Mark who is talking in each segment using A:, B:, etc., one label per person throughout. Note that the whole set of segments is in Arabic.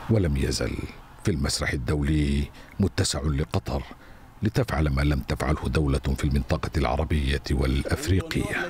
A: ولم يزل في المسرح الدولي متسع لقطر لتفعل ما لم تفعله دولة في المنطقة العربية والأفريقية.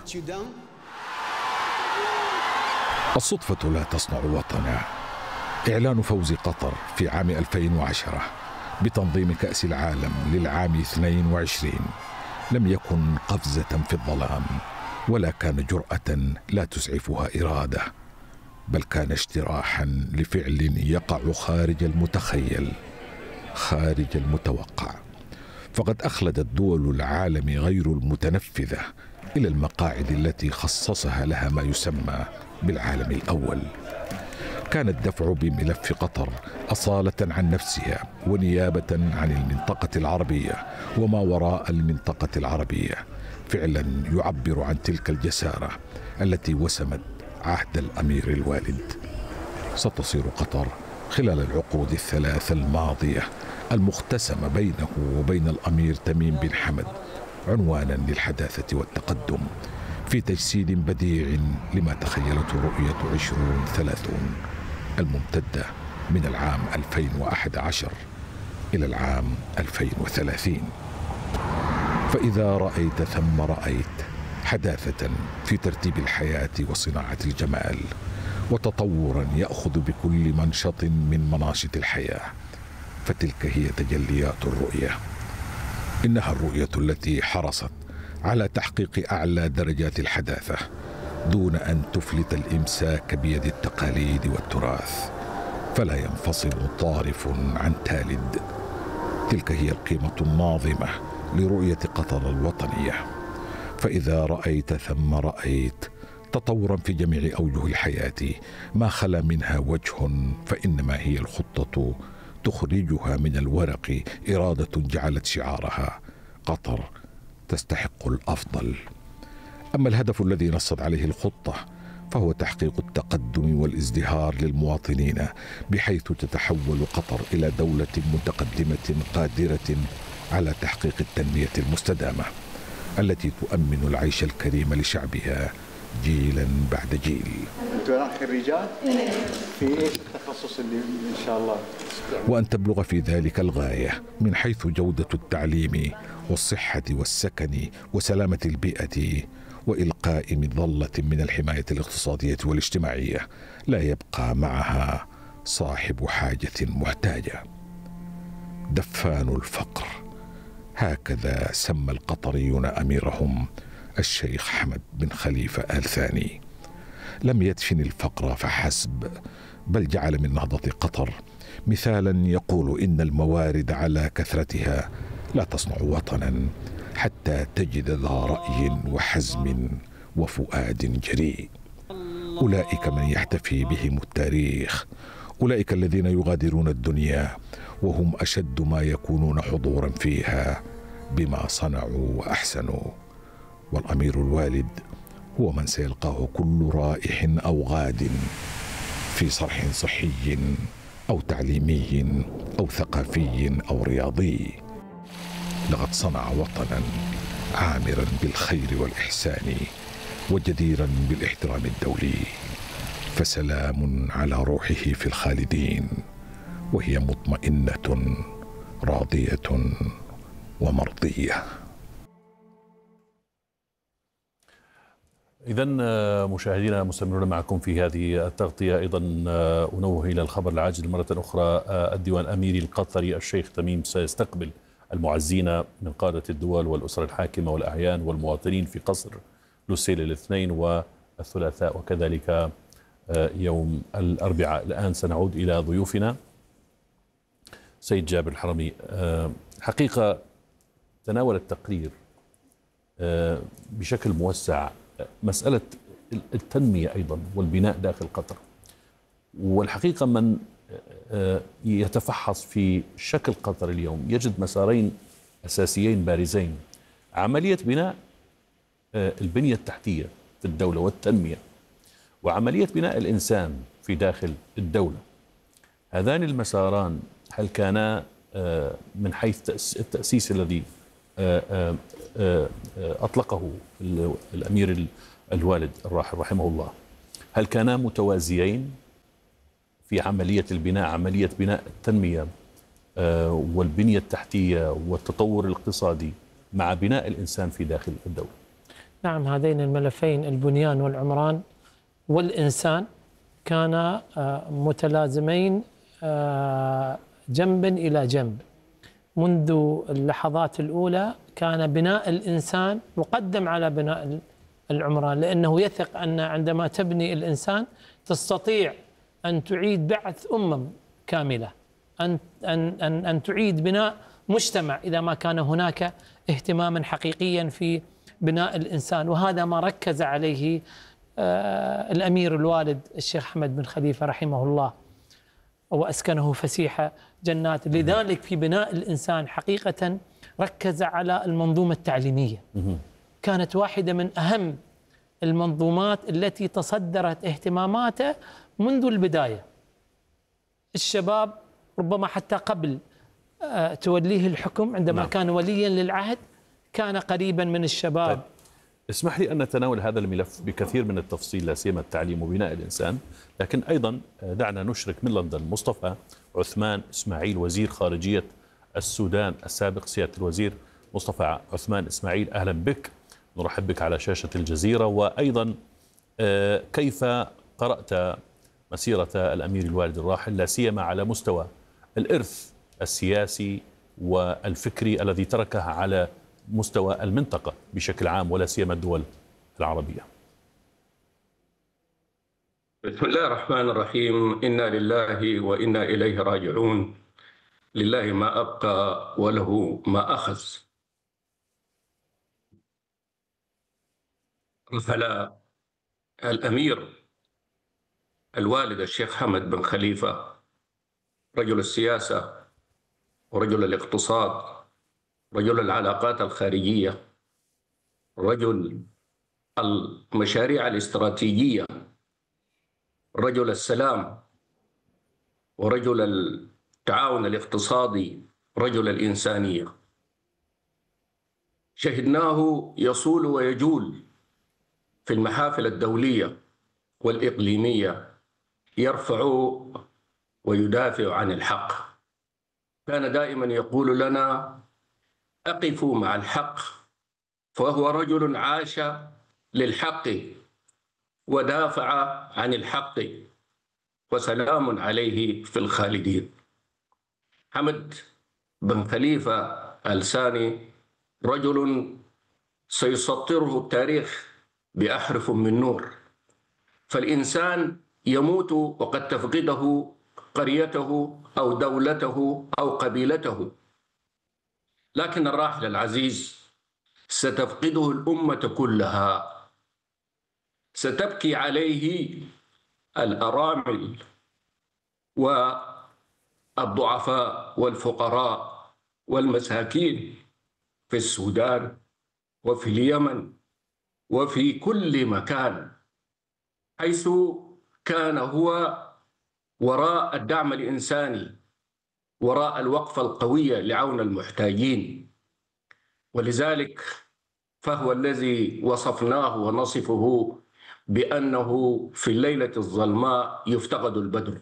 A: الصدفة لا تصنع وطنا. إعلان فوز قطر في عام 2010 بتنظيم كأس العالم للعام 22 لم يكن قفزة في الظلام، ولا كان جرأة لا تسعفها إرادة، بل كان اجتراحا لفعل يقع خارج المتخيل، خارج المتوقع. فقد أخلدت دول العالم غير المتنفذة إلى المقاعد التي خصصها لها ما يسمى بالعالم الأول. كان الدفع بملف قطر أصالة عن نفسها ونيابة عن المنطقة العربية وما وراء المنطقة العربية، فعلا يعبر عن تلك الجسارة التي وسمت عهد الأمير الوالد. ستصير قطر خلال العقود الثلاث الماضية المختسمة بينه وبين الأمير تميم بن حمد عنوانا للحداثة والتقدم في تجسيد بديع لما تخيلته رؤية 2030 الممتدة من العام 2011 إلى العام 2030. فإذا رأيت ثم رأيت حداثة في ترتيب الحياة وصناعة الجمال، وتطورا يأخذ بكل منشط من مناشط الحياة، فتلك هي تجليات الرؤية. إنها الرؤية التي حرصت على تحقيق أعلى درجات الحداثة دون أن تفلت الإمساك بيد التقاليد والتراث، فلا ينفصل طارف عن تالد. تلك هي القيمة الناظمة لرؤية قطر الوطنية. فإذا رأيت ثم رأيت تطورا في جميع أوجه الحياة ما خلا منها وجه، فإنما هي الخطة تخرجها من الورق إرادة جعلت شعارها قطر تستحق الأفضل. أما الهدف الذي نصت عليه الخطة فهو تحقيق التقدم والازدهار للمواطنين، بحيث تتحول قطر إلى دولة متقدمة قادرة على تحقيق التنمية المستدامة التي تؤمن العيش الكريم لشعبها جيلا بعد جيل.
B: أنتم خريجات في ايش التخصص اللي ان شاء الله؟
A: وأن تبلغ في ذلك الغاية من حيث جودة التعليم والصحة والسكن وسلامة البيئة، وإلقاء مظلة من الحماية الاقتصادية والاجتماعية لا يبقى معها صاحب حاجة محتاجة. دفان الفقر، هكذا سمى القطريون أميرهم الشيخ حمد بن خليفة آل ثاني. لم يدفن الفقر فحسب، بل جعل من نهضة قطر مثالا يقول إن الموارد على كثرتها لا تصنع وطنا حتى تجد ذا رأي وحزم وفؤاد جريء. أولئك من يحتفي بهم التاريخ، أولئك الذين يغادرون الدنيا وهم أشد ما يكونون حضورا فيها بما صنعوا وأحسنوا. والأمير الوالد هو من سيلقاه كل رائح أو غاد في صرح صحي أو تعليمي أو ثقافي أو رياضي. لقد صنع وطنا عامرا بالخير والإحسان وجديرا بالاحترام الدولي، فسلام على روحه في الخالدين وهي مطمئنة راضية ومرضية.
C: إذن مشاهدينا مستمرون معكم في هذه التغطية. أيضا أنوه إلى الخبر العاجل مرة أخرى. الديوان الأميري القطري الشيخ تميم سيستقبل المعزين من قادة الدول والأسر الحاكمة والأعيان والمواطنين في قصر لوسيل الاثنين والثلاثاء وكذلك يوم الأربعاء. الآن سنعود إلى ضيوفنا. سيد جابر الحرمي، حقيقة تناول التقرير بشكل موسع مسألة التنمية أيضا والبناء داخل قطر، والحقيقة من يتفحص في شكل قطر اليوم يجد مسارين أساسيين بارزين: عملية بناء البنية التحتية في الدولة والتنمية، وعملية بناء الإنسان في داخل الدولة. هذان المساران هل كانا من حيث التأسيس الذي أطلقه الأمير الوالد الراحل رحمه الله، هل كانا متوازيين في عملية البناء، عملية بناء التنمية والبنية التحتية والتطور الاقتصادي مع بناء الإنسان في داخل الدولة؟
D: نعم، هذين الملفين البنيان والعمران والإنسان كانا متلازمين جنبا إلى جنب. منذ اللحظات الأولى كان بناء الإنسان مقدم على بناء العمران، لأنه يثق أن عندما تبني الإنسان تستطيع أن تعيد بعث كاملة، أن تعيد بناء مجتمع إذا ما كان هناك اهتماما حقيقيا في بناء الإنسان. وهذا ما ركز عليه الأمير الوالد الشيخ حمد بن خليفة رحمه الله وأسكنه فسيح جنات. لذلك في بناء الإنسان حقيقة ركز على المنظومة التعليمية، كانت واحدة من أهم المنظومات التي تصدرت اهتماماته منذ البداية. الشباب ربما حتى قبل توليه الحكم، عندما كان وليا للعهد كان قريبا من الشباب.
C: طيب. اسمح لي أن نتناول هذا الملف بكثير من التفصيل، لا سيما التعليم وبناء الإنسان، لكن أيضا دعنا نشرك من لندن مصطفى عثمان إسماعيل وزير خارجية السودان السابق. سيادة الوزير مصطفى عثمان إسماعيل، أهلا بك، نرحب بك على شاشة الجزيرة. وأيضا كيف قرأت مسيرة الأمير الوالد الراحل، لا سيما على مستوى الإرث السياسي والفكري الذي تركه على مستوى المنطقة بشكل عام ولا سيما الدول العربية؟
E: بسم الله الرحمن الرحيم. إنا لله وإنا إليه راجعون. لله ما أبقى وله ما أخذ. رحل الأمير الوالد الشيخ حمد بن خليفة، رجل السياسة ورجل الاقتصاد، رجل العلاقات الخارجية، رجل المشاريع الاستراتيجية، رجل السلام، ورجل التعاون الاقتصادي، رجل الإنسانية. شهدناه يصول ويجول في المحافل الدولية والإقليمية، يرفع ويدافع عن الحق. كان دائما يقول لنا: أقفوا مع الحق، فهو رجل عاش للحق ودافع عن الحق، وسلام عليه في الخالدين. حمد بن خليفة آل ثاني رجل سيسطره التاريخ بأحرف من نور. فالإنسان يموت وقد تفقده قريته أو دولته أو قبيلته، لكن الراحل العزيز ستفقده الأمة كلها، ستبكي عليه الأرامل والضعفاء والفقراء والمساكين في السودان وفي اليمن وفي كل مكان، حيث كان هو وراء الدعم الإنساني، وراء الوقفة القوية لعون المحتاجين. ولذلك فهو الذي وصفناه ونصفه بأنه في الليلة الظلماء يفتقد البدر.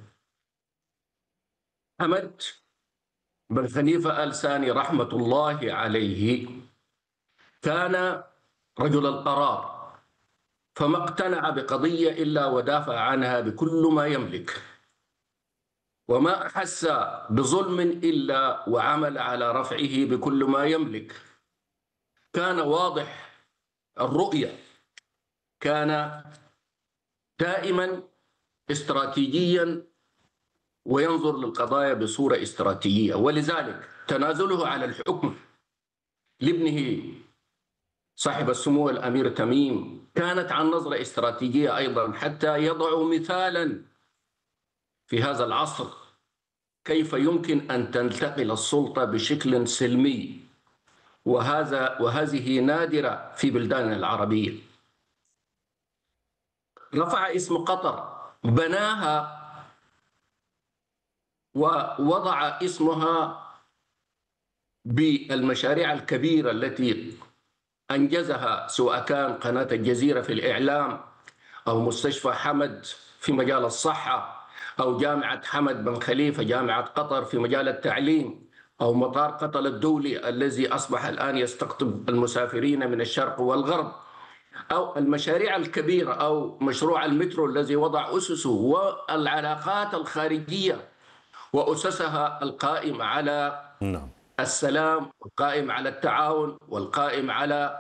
E: حمد بن خليفة آل ثاني رحمة الله عليه كان رجل القرار، فما اقتنع بقضية إلا ودافع عنها بكل ما يملك، وما أحس بظلم إلا وعمل على رفعه بكل ما يملك. كان واضح الرؤية، كان دائما استراتيجيا وينظر للقضايا بصورة استراتيجية. ولذلك تنازله على الحكم لابنه صاحب السمو الأمير تميم كانت عن نظرة استراتيجية أيضا، حتى يضعوا مثالا في هذا العصر كيف يمكن أن تنتقل السلطة بشكل سلمي، وهذه نادرة في بلداننا العربية. رفع اسم قطر، بناها ووضع اسمها بالمشاريع الكبيرة التي أنجزها، سواء كان قناة الجزيرة في الإعلام أو مستشفى حمد في مجال الصحة أو جامعة حمد بن خليفة جامعة قطر في مجال التعليم، أو مطار قطر الدولي الذي أصبح الآن يستقطب المسافرين من الشرق والغرب، أو المشاريع الكبيرة، أو مشروع المترو الذي وضع أسسه، والعلاقات الخارجية وأسسها القائمة على السلام، والقائم على التعاون، والقائم على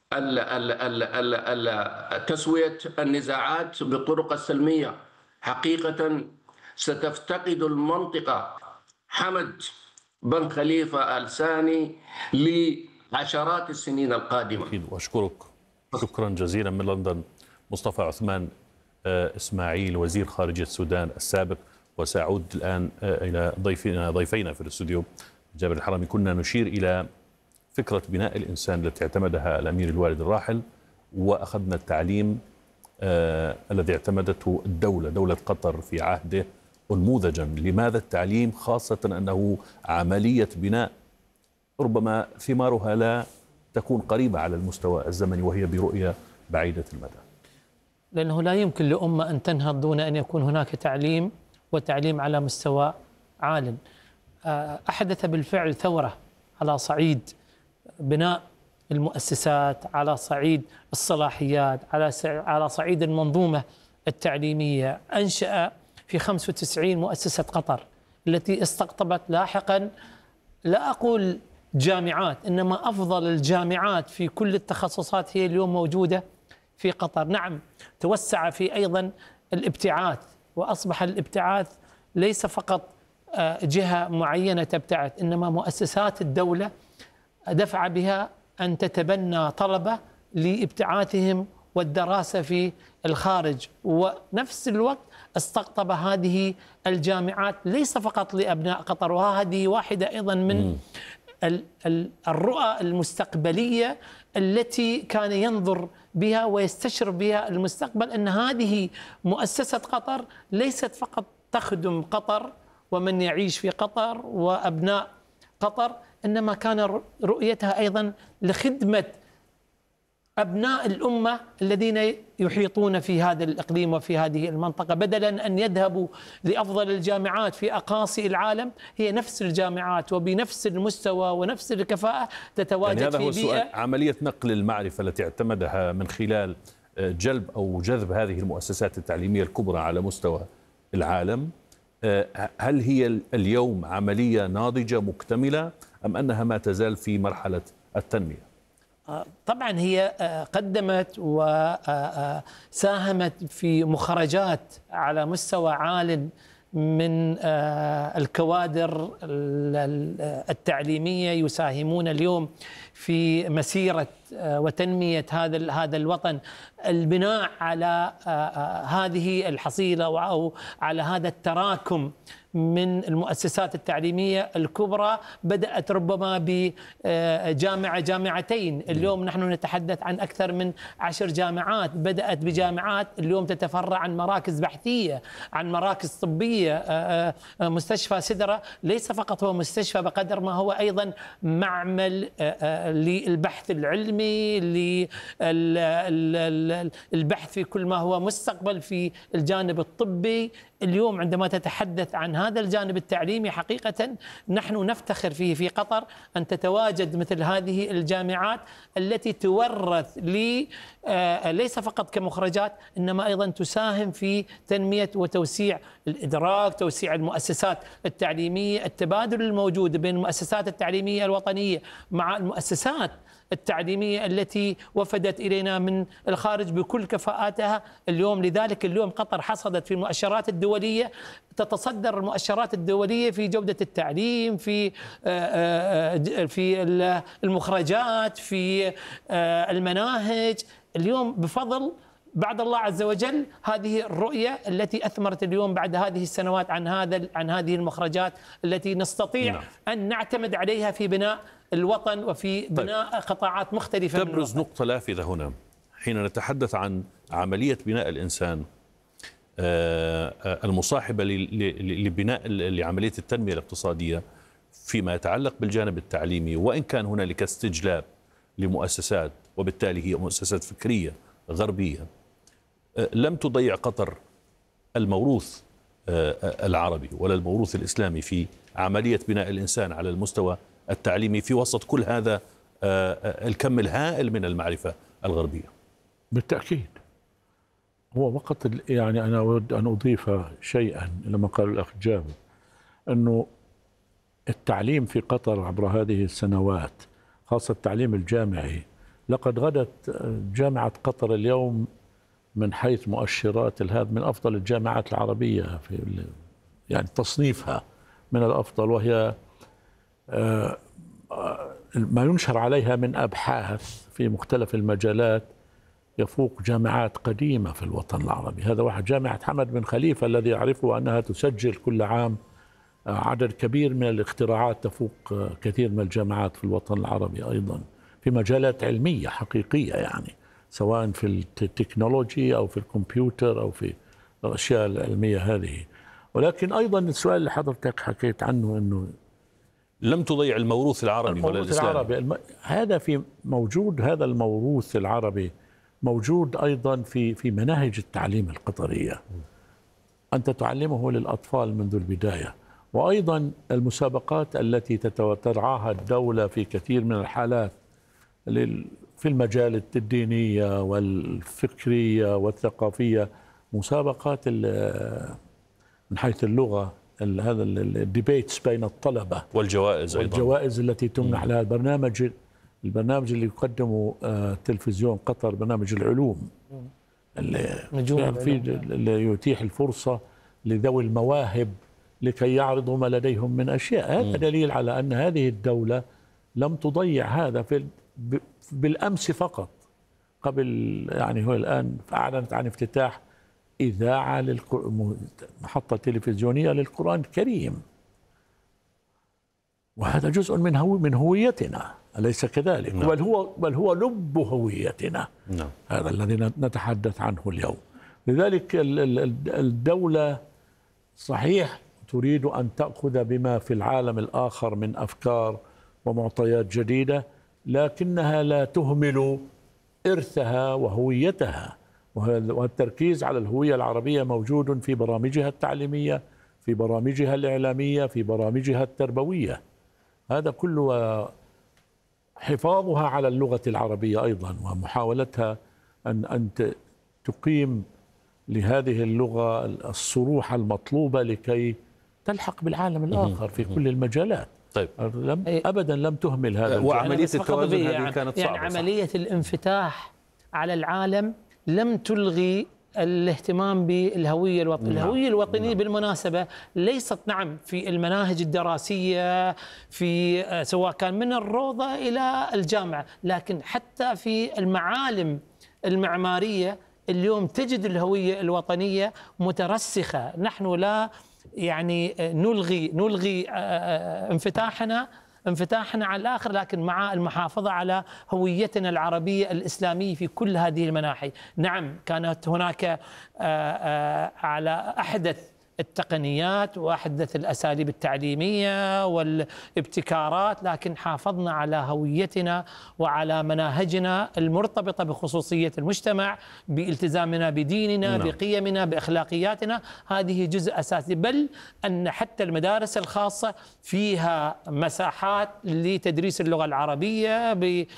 E: تسوية النزاعات بالطرق السلمية. حقيقة ستفتقد المنطقة حمد بن خليفة آل ثاني لعشرات السنين القادمة.
C: وأشكرك شكرا جزيلا من لندن مصطفى عثمان إسماعيل وزير خارجية السودان السابق. وسأعود الآن إلى ضيفينا في الاستوديو. جابر الحرمي، كنا نشير إلى فكرة بناء الإنسان التي اعتمدها الأمير الوالد الراحل، وأخذنا التعليم الذي اعتمدته الدولة، دولة قطر في عهده أنموذجا. لماذا التعليم، خاصة أنه عملية بناء ربما ثمارها لا تكون قريبة على المستوى الزمني وهي برؤية بعيدة المدى؟
D: لأنه لا يمكن لأمة أن تنهض دون أن يكون هناك تعليم، وتعليم على مستوى عال. أحدث بالفعل ثورة على صعيد بناء المؤسسات، على صعيد الصلاحيات، على صعيد المنظومة التعليمية. أنشأ في 95 مؤسسة قطر التي استقطبت لاحقا، لا أقول جامعات، إنما أفضل الجامعات في كل التخصصات هي اليوم موجودة في قطر. نعم، توسع في أيضا الابتعاث، وأصبح الابتعاث ليس فقط جهة معينة تبتعث، إنما مؤسسات الدولة دفع بها أن تتبنى طلبة لابتعاثهم والدراسة في الخارج، ونفس الوقت استقطب هذه الجامعات ليس فقط لأبناء قطر. وهذه واحدة أيضا من الرؤى المستقبلية التي كان ينظر بها ويستشرف بها المستقبل، أن هذه مؤسسة قطر ليست فقط تخدم قطر ومن يعيش في قطر وأبناء قطر، إنما كان رؤيتها أيضا لخدمة أبناء الأمة الذين يحيطون في هذا الإقليم وفي هذه المنطقة. بدلا أن يذهبوا لأفضل الجامعات في أقاصي العالم، هي نفس الجامعات وبنفس المستوى ونفس الكفاءة تتواجد
C: يعني هذا
D: في
C: هو
D: بيئة.
C: السؤال، عملية نقل المعرفة التي اعتمدها من خلال جلب أو جذب هذه المؤسسات التعليمية الكبرى على مستوى العالم، هل هي اليوم عملية ناضجة مكتملة أم أنها ما تزال في مرحلة التنمية؟
D: طبعا هي قدمت وساهمت في مخرجات على مستوى عال من الكوادر التعليمية، يساهمون اليوم في مسيرة وتنمية هذا الوطن. البناء على هذه الحصيلة أو على هذا التراكم من المؤسسات التعليمية الكبرى بدأت ربما بجامعة جامعتين، اليوم نحن نتحدث عن أكثر من 10 جامعات. بدأت بجامعات اليوم تتفرع عن مراكز بحثية، عن مراكز طبية. مستشفى سدرة ليس فقط هو مستشفى بقدر ما هو أيضا معمل للبحث العلمي، للبحث في كل ما هو مستقبل في الجانب الطبي. اليوم عندما تتحدث عن هذا الجانب التعليمي، حقيقة نحن نفتخر فيه في قطر أن تتواجد مثل هذه الجامعات التي تورث ليس فقط كمخرجات، إنما أيضا تساهم في تنمية وتوسيع الإدراك، توسيع المؤسسات التعليمية، التبادل الموجود بين المؤسسات التعليمية الوطنية مع المؤسسات التعليمية التي وفدت إلينا من الخارج بكل كفاءاتها اليوم. لذلك اليوم قطر حصدت في المؤشرات الدولية، تتصدر المؤشرات الدولية في جودة التعليم، في المخرجات، في المناهج. اليوم بفضل بعد الله عز وجل هذه الرؤية التي أثمرت اليوم بعد هذه السنوات عن هذه المخرجات التي نستطيع أن نعتمد عليها في بناء الوطن وفي بناء قطاعات مختلفة.
C: تبرز نقطة لافتة هنا حين نتحدث عن عملية بناء الإنسان المصاحبة لبناء لعملية التنمية الاقتصادية فيما يتعلق بالجانب التعليمي. وإن كان هنالك استجلاب لمؤسسات وبالتالي هي مؤسسات فكرية غربية، لم تضيع قطر الموروث العربي ولا الموروث الإسلامي في عملية بناء الإنسان على المستوى التعليمي في وسط كل هذا الكم الهائل من المعرفة الغربية؟
F: بالتأكيد. هو فقط يعني أنا أود أن أضيف شيئا لما قال الأخ جابر، أنه التعليم في قطر عبر هذه السنوات خاصة التعليم الجامعي، لقد غدت جامعة قطر اليوم من حيث مؤشرات هذا من أفضل الجامعات العربية في يعني تصنيفها من الأفضل، وهي ما ينشر عليها من أبحاث في مختلف المجالات يفوق جامعات قديمة في الوطن العربي. هذا واحد. جامعة حمد بن خليفة الذي أعرفه أنها تسجل كل عام عدد كبير من الاختراعات تفوق كثير من الجامعات في الوطن العربي أيضا في مجالات علمية حقيقية، يعني سواء في التكنولوجي أو في الكمبيوتر أو في الأشياء العلمية هذه. ولكن أيضا السؤال اللي حضرتك حكيت عنه أنه
C: لم تضيع الموروث العربي ولا الإسلامي.
F: هذا في موجود، هذا الموروث العربي موجود أيضا في مناهج التعليم القطرية. أنت تعلمه للأطفال منذ البداية. وأيضا المسابقات التي ترعاها الدولة في كثير من الحالات في المجال الدينية والفكرية والثقافية، مسابقات من حيث اللغة، هذا الديبيتس بين الطلبة
C: والجوائز أيضا،
F: والجوائز التي تمنح لها. البرنامج اللي يقدمه تلفزيون قطر، برنامج العلوم اللي يتيح الفرصة لذوي المواهب لكي يعرضوا ما لديهم من أشياء. هذا دليل على أن هذه الدولة لم تضيع هذا. بالأمس فقط قبل، يعني هو الآن أعلنت عن افتتاح إذاعة محطة تلفزيونية للقرآن الكريم، وهذا جزء من هويتنا، أليس كذلك؟
C: نعم.
F: بل هو لب هويتنا.
C: نعم.
F: هذا الذي نتحدث عنه اليوم. لذلك الدولة صحيح تريد أن تأخذ بما في العالم الآخر من أفكار ومعطيات جديدة، لكنها لا تهمل إرثها وهويتها. والتركيز على الهوية العربية موجود في برامجها التعليمية، في برامجها الإعلامية، في برامجها التربوية. هذا كله حفاظها على اللغة العربية أيضا، ومحاولتها أن تقيم لهذه اللغة الصروح المطلوبة لكي تلحق بالعالم الآخر في كل المجالات.
C: طيب.
F: أبدا لم تهمل هذا.
C: وعملية التوازن هذه كانت صعبة.
D: يعني عملية الانفتاح على العالم لم تلغي الاهتمام بالهوية الوطنية. الهوية الوطنية بالمناسبة ليست في المناهج الدراسية في سواء كان من الروضة إلى الجامعة، لكن حتى في المعالم المعمارية اليوم تجد الهوية الوطنية مترسخة. نحن لا يعني نلغي انفتاحنا على الآخر، لكن مع المحافظة على هويتنا العربية الإسلامية في كل هذه المناحي. نعم، كانت هناك على أحدث التقنيات وأحدث الأساليب التعليمية والابتكارات، لكن حافظنا على هويتنا وعلى مناهجنا المرتبطة بخصوصية المجتمع، بالتزامنا بديننا، بقيمنا، بأخلاقياتنا. هذه جزء أساسي، بل أن حتى المدارس الخاصة فيها مساحات لتدريس اللغة العربية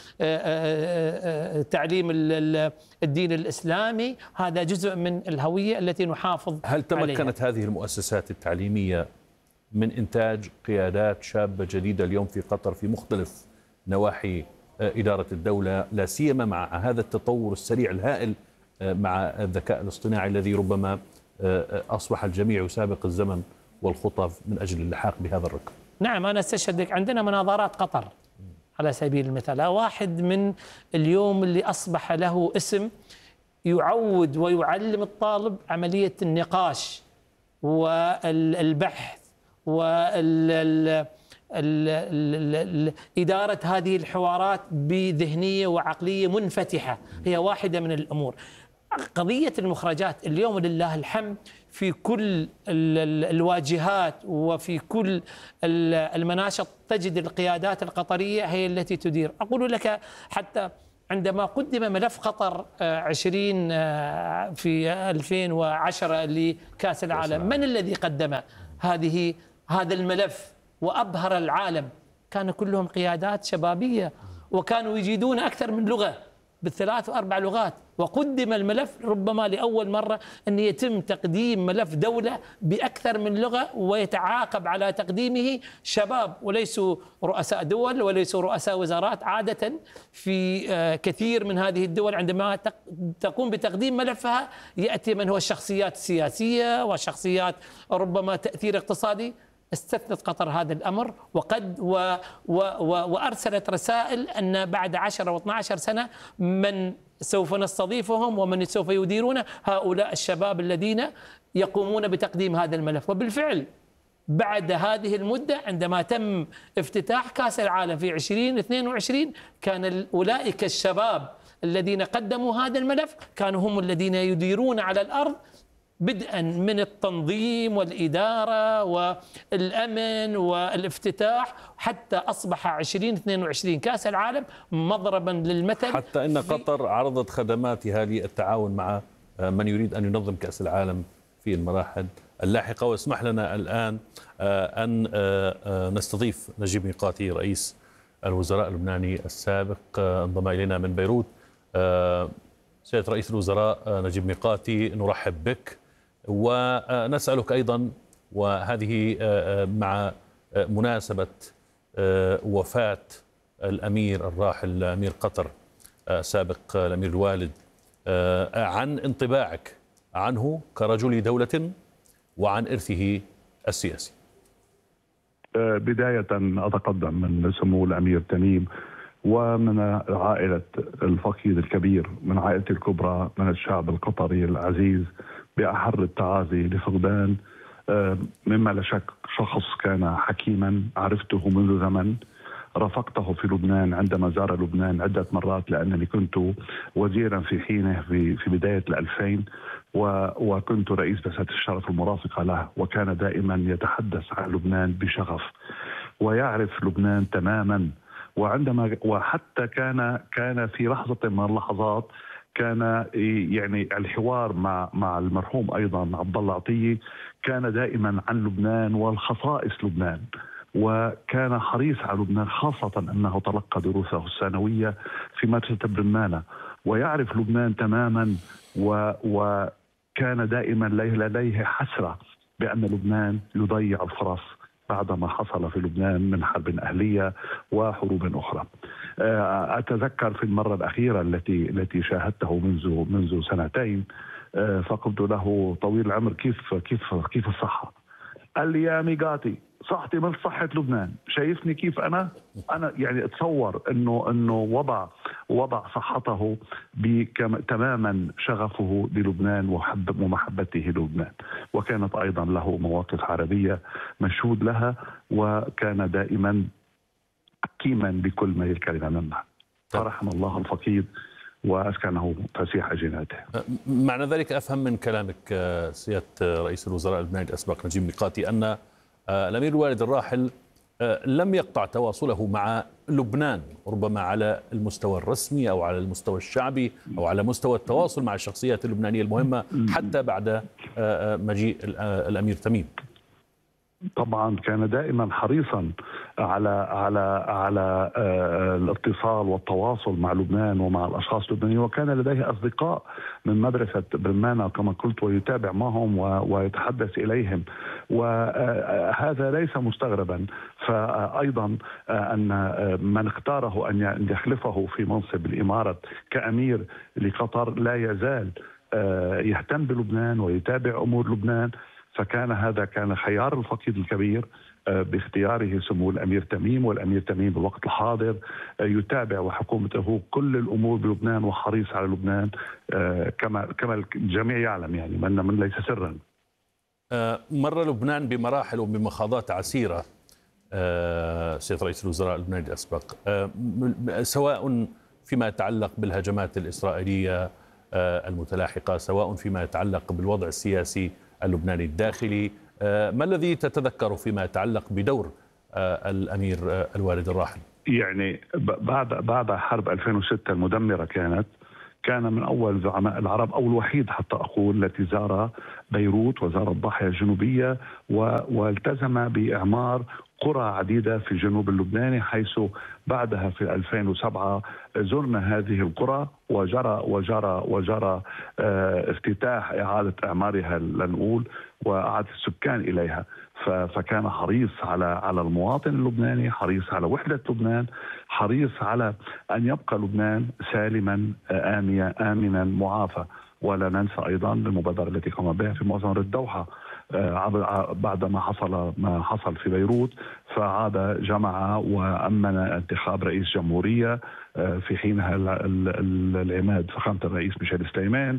D: بتعليم الدين الإسلامي. هذا جزء من الهوية التي نحافظ عليها.
C: هل تمكنت هذه المؤسسات التعليمية من إنتاج قيادات شابة جديدة اليوم في قطر في مختلف نواحي إدارة الدولة، لا سيما مع هذا التطور السريع الهائل مع الذكاء الاصطناعي الذي ربما أصبح الجميع يسابق الزمن والخطى من أجل اللحاق بهذا الركب؟
D: نعم، أنا استشهدك. عندنا مناظرات قطر على سبيل المثال، واحد من اليوم اللي أصبح له اسم يعود ويعلم الطالب عملية النقاش والبحث إدارة هذه الحوارات بذهنية وعقلية منفتحة. هي واحدة من الأمور. قضية المخرجات اليوم لله الحمد في كل الواجهات وفي كل المناشط تجد القيادات القطرية هي التي تدير. أقول لك حتى عندما قدم ملف قطر 20 في 2010 لكأس العالم، من الذي قدم هذا الملف وأبهر العالم؟ كان كلهم قيادات شبابية، وكانوا يجيدون أكثر من لغة بالثلاث وأربع لغات، وقدم الملف ربما لأول مرة أن يتم تقديم ملف دولة بأكثر من لغة، ويتعاقب على تقديمه شباب وليسوا رؤساء دول وليسوا رؤساء وزارات. عادة في كثير من هذه الدول عندما تقوم بتقديم ملفها يأتي من هو الشخصيات السياسية وشخصيات ربما تأثير اقتصادي. استثنت قطر هذا الأمر وأرسلت رسائل أن بعد 10 و12 سنة من سوف نستضيفهم ومن سوف يديرون هؤلاء الشباب الذين يقومون بتقديم هذا الملف. وبالفعل بعد هذه المدة عندما تم افتتاح كأس العالم في 2022 كان أولئك الشباب الذين قدموا هذا الملف كانوا هم الذين يديرون على الأرض، بدءا من التنظيم والإدارة والأمن والافتتاح، حتى أصبح 2022 كأس العالم مضربا للمثل.
C: حتى أن قطر عرضت خدماتها للتعاون مع من يريد أن ينظم كأس العالم في المراحل اللاحقة. واسمح لنا الآن أن نستضيف نجيب ميقاتي رئيس الوزراء اللبناني السابق، انضم إلينا من بيروت. سيد رئيس الوزراء نجيب ميقاتي، نرحب بك ونسألك أيضا، وهذه مع مناسبة وفاة الأمير الراحل أمير قطر سابق الأمير الوالد، عن انطباعك عنه كرجل دولة وعن إرثه السياسي.
G: بداية أتقدم من سمو الأمير تميم ومن عائلة الفقيد الكبير، من عائلتي الكبرى، من الشعب القطري العزيز، بأحر التعازي لفقدان مما لا شك شخص كان حكيما عرفته منذ زمن. رافقته في لبنان عندما زار لبنان عدة مرات، لأنني كنت وزيرا في حينه في بداية 2000 وكنت رئيس بعثة الشرف المرافقة له، وكان دائما يتحدث عن لبنان بشغف ويعرف لبنان تماما. وحتى كان في لحظة من اللحظات كان يعني الحوار مع المرحوم أيضا عبد الله عطية كان دائما عن لبنان والخصائص لبنان، وكان حريص على لبنان، خاصة أنه تلقى دروسه الثانوية في مدرسة برمانة ويعرف لبنان تماما، وكان دائما لديه حسرة بأن لبنان يضيع الفرص بعدما حصل في لبنان من حرب أهلية وحروب أخرى. أتذكر في المرة الأخيرة التي شاهدته منذ سنتين، فقلت له طويل العمر كيف الصحة؟ قال لي يا ميقاتي صحتي من صحة لبنان، شايفني كيف أنا يعني أتصور أنه وضع صحته تماما شغفه للبنان ومحبته للبنان، وكانت أيضا له مواقف عربية مشهود لها، وكان دائما حكيما بكل ما الكلمة منها. فرحم الله الفقيد وأسكنه فسيح جناته.
C: معنى ذلك أفهم من كلامك سيادة رئيس الوزراء اللبناني الأسبق نجيب ميقاتي أن الأمير الوالد الراحل لم يقطع تواصله مع لبنان، ربما على المستوى الرسمي أو على المستوى الشعبي أو على مستوى التواصل مع الشخصيات اللبنانية المهمة حتى بعد مجيء الأمير تميم.
G: طبعا كان دائما حريصا على الاتصال والتواصل مع لبنان ومع الاشخاص اللبنانيين، وكان لديه اصدقاء من مدرسه برمانة كما قلت، ويتابع معهم ويتحدث اليهم، وهذا ليس مستغربا. فايضا ان من اختاره ان يخلفه في منصب الاماره كامير لقطر لا يزال يهتم بلبنان ويتابع امور لبنان، فكان كان خيار الفقيد الكبير باختياره سمو الأمير تميم، والأمير تميم بالوقت الحاضر يتابع وحكومته كل الأمور بلبنان وحريص على لبنان كما الجميع يعلم، يعني من ليس سرا.
C: مر لبنان بمراحل وبمخاضات عسيرة سيد رئيس الوزراء اللبناني الأسبق، سواء فيما يتعلق بالهجمات الإسرائيلية المتلاحقة، سواء فيما يتعلق بالوضع السياسي اللبناني الداخلي. ما الذي تتذكره فيما يتعلق بدور الأمير الوالد الراحل؟
G: يعني بعد حرب 2006 المدمرة كان من أول زعماء العرب أو الوحيد حتى أقول التي زار بيروت وزار الضاحية الجنوبية والتزم بإعمار قرى عديدة في الجنوب اللبناني، حيث بعدها في 2007 زرنا هذه القرى وجرى افتتاح إعادة إعمارها لنقول وإعادة السكان إليها. فكان حريص على المواطن اللبناني، حريص على وحدة لبنان، حريص على أن يبقى لبنان سالما آمنا معافى. ولا ننسى أيضا المبادرة التي قام بها في مؤتمر الدوحة بعد ما حصل في بيروت، فعاد جمع وأمن انتخاب رئيس جمهورية في حينها العماد فخامة الرئيس ميشيل سليمان،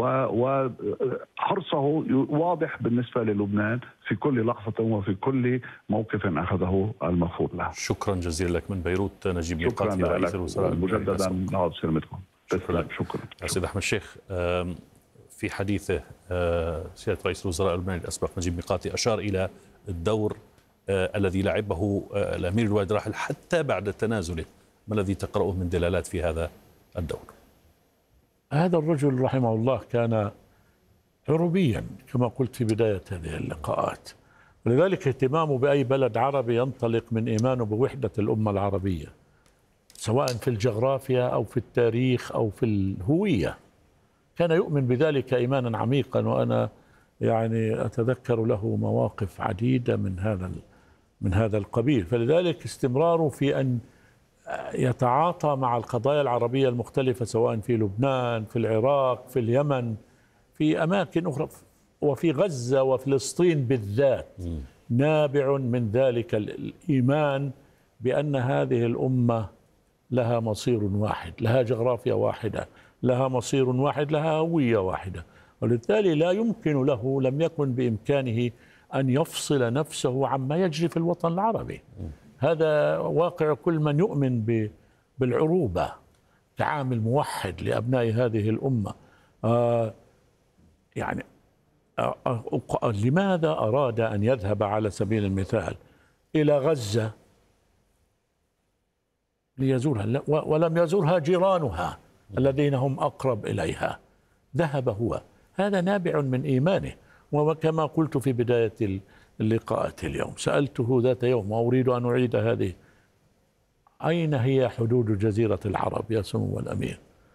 G: وحرصه واضح بالنسبة للبنان في كل لحظة وفي كل موقف أخذه المفروض له.
C: شكرا جزيلا لك من بيروت نجيب ميقاتي رئيس الوزراء.
G: مجددا نعود سلامتكم. شكرا.
C: سيد أحمد الشيخ، في حديثه سيادة رئيس الوزراء اللبناني الأسبق نجيب ميقاتي أشار إلى الدور الذي لعبه الأمير الوالد راحل حتى بعد تنازله. ما الذي تقرأه من دلالات في هذا الدور؟
F: هذا الرجل رحمه الله كان عربيا كما قلت في بداية هذه اللقاءات، ولذلك اهتمامه بأي بلد عربي ينطلق من إيمانه بوحدة الأمة العربية، سواء في الجغرافيا أو في التاريخ أو في الهوية. كان يؤمن بذلك إيمانا عميقا، وأنا يعني أتذكر له مواقف عديدة من هذا القبيل. فلذلك استمراره في أن يتعاطى مع القضايا العربية المختلفة سواء في لبنان، في العراق، في اليمن، في أماكن أخرى، وفي غزة وفلسطين بالذات، نابع من ذلك الإيمان بأن هذه الأمة لها مصير واحد، لها جغرافيا واحدة، لها مصير واحد، لها هوية واحدة. ولذلك لا يمكن له، لم يكن بإمكانه أن يفصل نفسه عما يجري في الوطن العربي. هذا واقع كل من يؤمن بالعروبة كعامل موحد لأبناء هذه الأمة. يعني لماذا أراد أن يذهب على سبيل المثال إلى غزة ليزورها ولم يزورها جيرانها الذين هم أقرب إليها؟ ذهب هو. هذا نابع من إيمانه. وكما قلت في بداية اللقاءات اليوم، سألته ذات يوم وأريد أن أعيد هذه: أين هي حدود جزيرة العرب يا سمو الأمير؟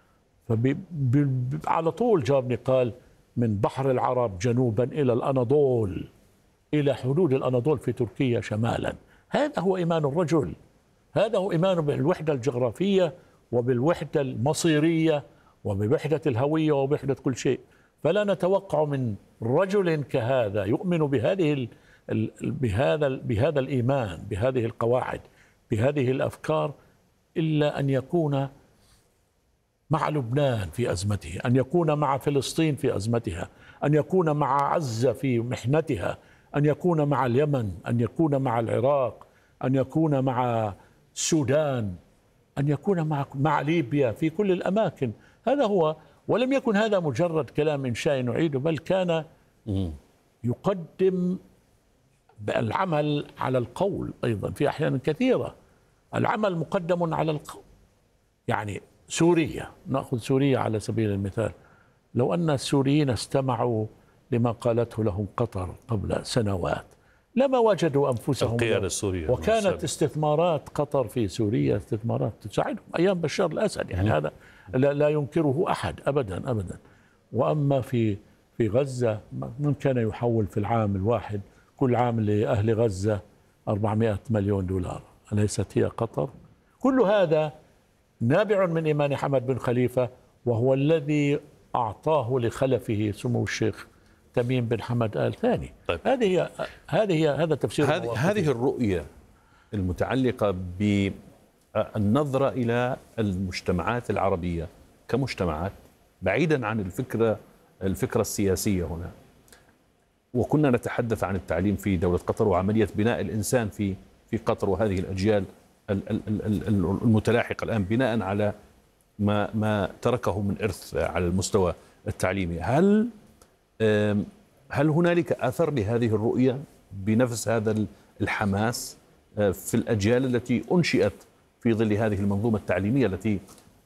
F: على طول جابني قال: من بحر العرب جنوبا إلى الأناضول، إلى حدود الأناضول في تركيا شمالا. هذا هو إيمان الرجل، هذا هو إيمانه بالوحدة الجغرافية وبالوحدة المصيرية وبوحدة الهوية وبوحدة كل شيء. فلا نتوقع من رجل كهذا يؤمن بهذا الإيمان، بهذه القواعد، بهذه الأفكار، إلا أن يكون مع لبنان في أزمته، أن يكون مع فلسطين في أزمتها، أن يكون مع عزة في محنتها، أن يكون مع اليمن، أن يكون مع العراق، أن يكون مع السودان، أن يكون مع ليبيا، في كل الأماكن. هذا هو. ولم يكن هذا مجرد كلام إنشائي نعيده، بل كان يقدم العمل على القول أيضا في أحيان كثيرة. العمل مقدم على القول. يعني سوريا، نأخذ سوريا على سبيل المثال، لو أن السوريين استمعوا لما قالته لهم قطر قبل سنوات لما وجدوا أنفسهم،
C: القيادة السورية،
F: وكانت استثمارات قطر في سوريا استثمارات تساعدهم أيام بشار الأسد، يعني هذا لا ينكره أحد أبدا أبدا. وأما في غزة، من كان يحول في العام الواحد كل عام لأهل غزة 400 مليون دولار؟ أليست هي قطر؟ كل هذا نابع من إيمان حمد بن خليفة، وهو الذي أعطاه لخلفه سمو الشيخ تميم بن حمد آل ثاني.
C: طيب.
F: هذا تفسير
C: هذه الرؤية المتعلقة بالنظرة إلى المجتمعات العربية كمجتمعات بعيدا عن الفكرة السياسية هنا. وكنا نتحدث عن التعليم في دولة قطر وعملية بناء الإنسان في قطر وهذه الأجيال المتلاحقة الآن بناء على ما تركه من إرث على المستوى التعليمي. هل هنالك أثر لهذه الرؤية بنفس هذا الحماس في الأجيال التي أنشئت في ظل هذه المنظومة التعليمية التي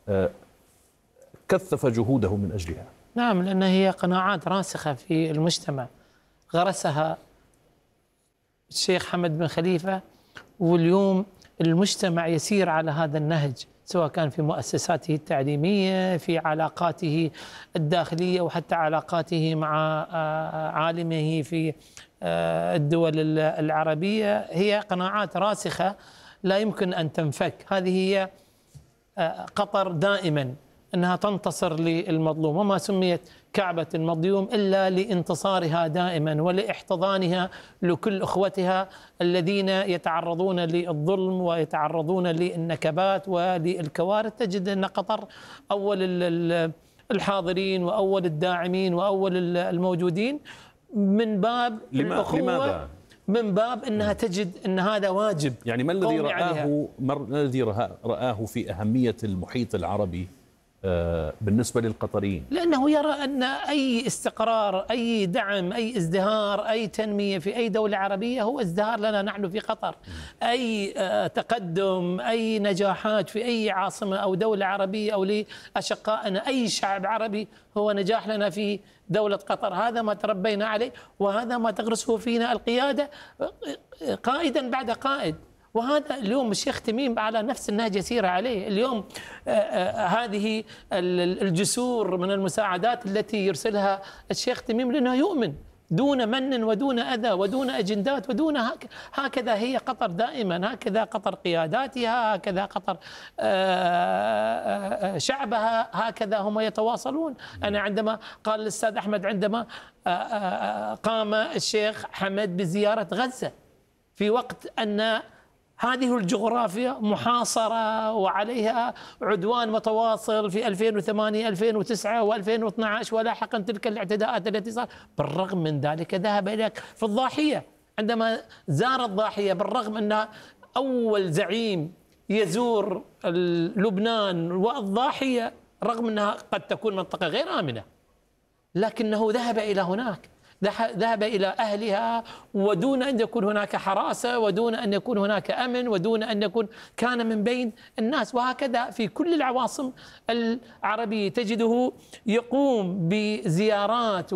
C: كثف جهوده من أجلها.
D: نعم، لأن هي قناعات راسخة في المجتمع غرسها الشيخ حمد بن خليفة، واليوم المجتمع يسير على هذا النهج، سواء كان في مؤسساته التعليمية، في علاقاته الداخلية، وحتى علاقاته مع عالمه في الدول العربية. هي قناعات راسخة لا يمكن أن تنفك. هذه هي قطر دائما أنها تنتصر للمظلوم، وما سميت كعبة المظلوم إلا لانتصارها دائما ولاحتضانها لكل أخوتها الذين يتعرضون للظلم ويتعرضون للنكبات وللكوارث. تجد أن قطر أول الحاضرين وأول الداعمين وأول الموجودين من باب الأخوة.
C: لماذا؟
D: من باب أنها تجد أن هذا واجب.
C: يعني ما الذي رآه في أهمية المحيط العربي بالنسبة للقطريين؟
D: لأنه يرى أن أي استقرار، أي دعم، أي ازدهار، أي تنمية في أي دولة عربية هو ازدهار لنا نحن في قطر. أي تقدم، أي نجاحات في أي عاصمة أو دولة عربية أو لأشقائنا أي شعب عربي هو نجاح لنا في دولة قطر. هذا ما تربينا عليه، وهذا ما تغرسه فينا القيادة قائدا بعد قائد. وهذا اليوم الشيخ تميم على نفس النهج يسير عليه. اليوم هذه الجسور من المساعدات التي يرسلها الشيخ تميم لأنه يؤمن دون من ودون أذى ودون أجندات ودون هكذا هي قطر دائما، هكذا قطر قياداتها، هكذا قطر شعبها، هكذا هم يتواصلون. أنا عندما قال الأستاذ أحمد عندما قام الشيخ حمد بزيارة غزة في وقت أن هذه الجغرافيا محاصرة وعليها عدوان متواصل في 2008 2009 و2012 ولاحقا تلك الاعتداءات التي صارت، بالرغم من ذلك ذهب إلى في الضاحية عندما زار الضاحية، بالرغم أن أول زعيم يزور لبنان والضاحية رغم أنها قد تكون منطقة غير آمنة، لكنه ذهب إلى هناك، ذهب إلى أهلها ودون أن يكون هناك حراسة ودون أن يكون هناك أمن ودون أن يكون كان من بين الناس. وهكذا في كل العواصم العربية تجده يقوم بزيارات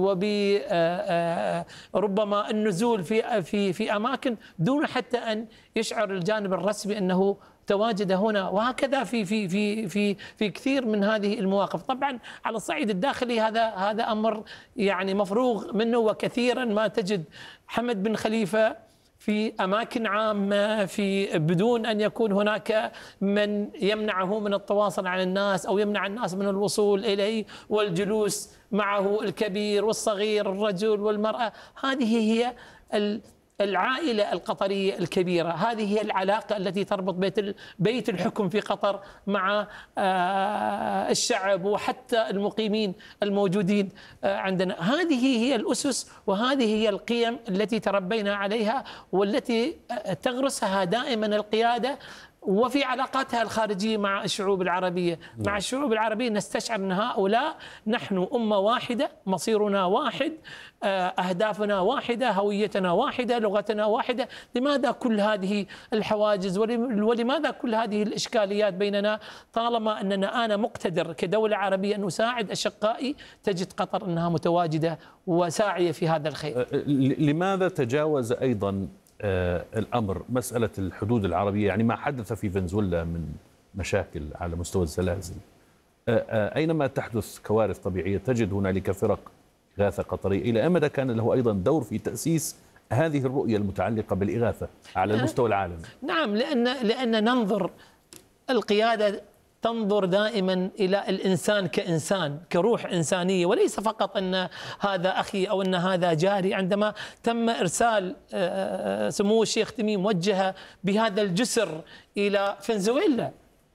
D: وبربما النزول في أماكن دون حتى أن يشعر الجانب الرسمي أنه تواجد هنا. وهكذا في كثير من هذه المواقف. طبعا على الصعيد الداخلي هذا امر يعني مفروغ منه، وكثيرا ما تجد حمد بن خليفة في اماكن عامه بدون ان يكون هناك من يمنعه من التواصل عن الناس او يمنع الناس من الوصول اليه والجلوس معه، الكبير والصغير، الرجل والمراه. هذه هي العائلة القطرية الكبيرة، هذه هي العلاقة التي تربط بيت الحكم في قطر مع الشعب وحتى المقيمين الموجودين عندنا. هذه هي الأسس وهذه هي القيم التي تربينا عليها والتي تغرسها دائما القيادة. وفي علاقاتها الخارجية مع الشعوب العربية، مع الشعوب العربية نستشعر أن هؤلاء نحن أمة واحدة، مصيرنا واحد، أهدافنا واحدة، هويتنا واحدة، لغتنا واحدة. لماذا كل هذه الحواجز ولماذا كل هذه الإشكاليات بيننا طالما أننا أنا مقتدر كدولة عربية أن أساعد أشقائي؟ تجد قطر أنها متواجدة وساعية في هذا الخير.
C: لماذا تجاوز أيضا الأمر مسألة الحدود العربية؟ يعني ما حدث في فنزويلا من مشاكل على مستوى الزلازل، أينما تحدث كوارث طبيعية تجد هنالك فرق إغاثة قطرية. إلى مدى كان له أيضا دور في تأسيس هذه الرؤية المتعلقة بالإغاثة على المستوى العالمي؟
D: نعم، لأن ننظر، القيادة تنظر دائما إلى الإنسان كإنسان، كروح إنسانية، وليس فقط أن هذا أخي أو أن هذا جاري. عندما تم إرسال سمو الشيخ تميم وجه بهذا الجسر إلى فنزويلا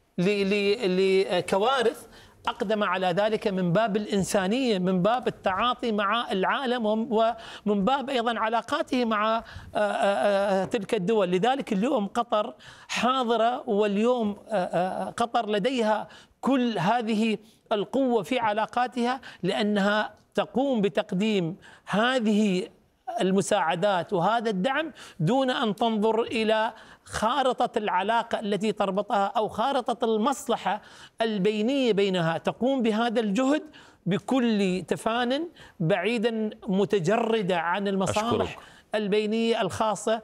D: لكوارث، أقدم على ذلك من باب الإنسانية، من باب التعاطي مع العالم ومن باب أيضا علاقاته مع تلك الدول. لذلك اليوم قطر حاضرة، واليوم قطر لديها كل هذه القوة في علاقاتها، لأنها تقوم بتقديم هذه المساعدات وهذا الدعم دون أن تنظر إلى خارطة العلاقة التي تربطها أو خارطة المصلحة البينية بينها. تقوم بهذا الجهد بكل تفان، بعيدا متجردة عن المصالح البينية الخاصة